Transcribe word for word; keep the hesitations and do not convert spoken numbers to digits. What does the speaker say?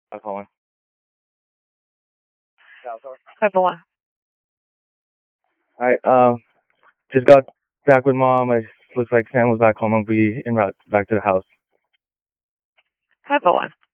I'll call one. five oh one. Alright, um, just got back with mom. It looks like Sam was back home. I'll be en route back to the house. five oh one.